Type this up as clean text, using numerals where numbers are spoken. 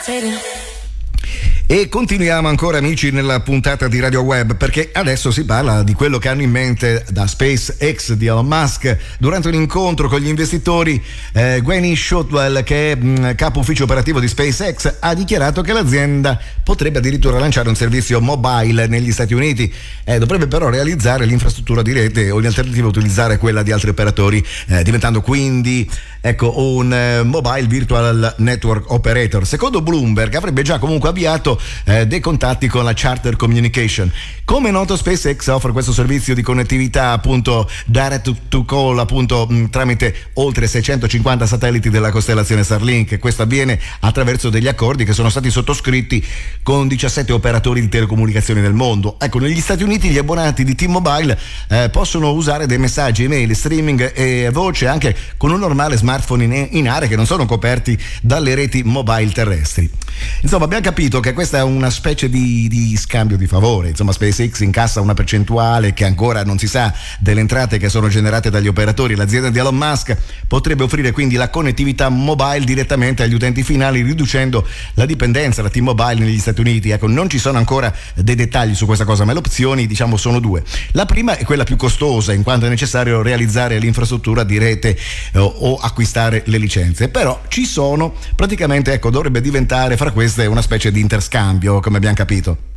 E continuiamo ancora, amici, nella puntata di Radio Web, perché adesso si parla di quello che hanno in mente da SpaceX di Elon Musk. Durante un incontro con gli investitori, Gwynne Shotwell, che è capo ufficio operativo di SpaceX, ha dichiarato che l'azienda potrebbe addirittura lanciare un servizio mobile negli Stati Uniti. Dovrebbe però realizzare l'infrastruttura di rete o in alternativa utilizzare quella di altri operatori, diventando quindi un mobile virtual network operator. Secondo Bloomberg avrebbe già comunque avviato dei contatti con la Charter Communication. Come noto, SpaceX offre questo servizio di connettività appunto direct to call appunto tramite oltre 650 satelliti della costellazione Starlink. Questo avviene attraverso degli accordi che sono stati sottoscritti con 17 operatori di telecomunicazioni nel mondo. Negli Stati Uniti gli abbonati di T-Mobile possono usare dei messaggi, email, streaming e voce anche con un normale smartphone in area che non sono coperti dalle reti mobile terrestri. Insomma, abbiamo capito che questa è una specie di scambio di favore. Insomma, SpaceX incassa una percentuale che ancora non si sa delle entrate che sono generate dagli operatori. L'azienda di Elon Musk potrebbe offrire quindi la connettività mobile direttamente agli utenti finali, riducendo la dipendenza da T-Mobile negli Stati Uniti. Non ci sono ancora dei dettagli su questa cosa, ma le opzioni sono due. La prima è quella più costosa, in quanto è necessario realizzare l'infrastruttura di rete o acquistare le licenze. Però ci sono praticamente, dovrebbe diventare fra queste una specie di interscambio, come abbiamo capito.